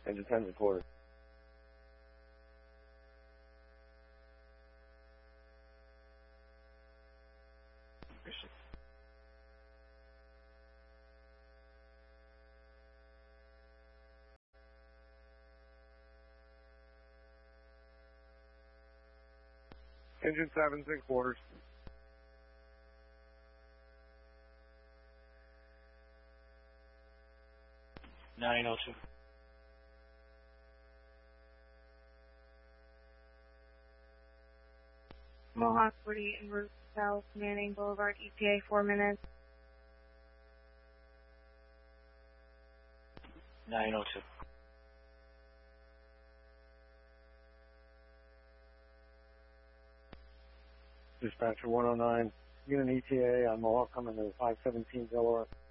Engine 10 recorded. Engine 7, 6 quarters. (902). Mohawk 48 en route south, Manning Boulevard, ETA 4 minutes. (902). Dispatcher 109, unit ETA on Mohawk coming to 517 Delaware.